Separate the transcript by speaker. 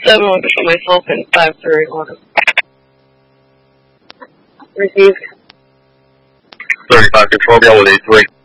Speaker 1: 7 will show myself in 531. Received.
Speaker 2: 35 control, Gale with 83.